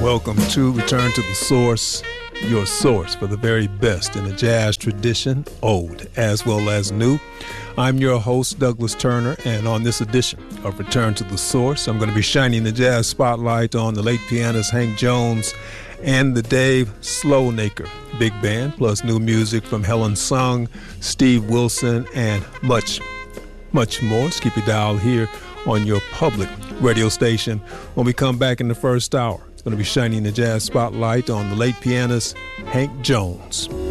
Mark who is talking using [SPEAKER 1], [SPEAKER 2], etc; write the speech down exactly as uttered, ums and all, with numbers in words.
[SPEAKER 1] Welcome to Return to the Source, your source for the very best in the jazz tradition, old as well as new. I'm your host, Douglas Turner, and on this edition of Return to the Source, I'm going to be shining the jazz spotlight on the late pianist Hank Jones and the Dave Slowacre Big Band, plus new music from Helen Sung, Steve Wilson, and much, much more. Let's keep your dial here on your public radio station. When we come back in the first hour, it's going to be shining the jazz spotlight on the late pianist Hank Jones.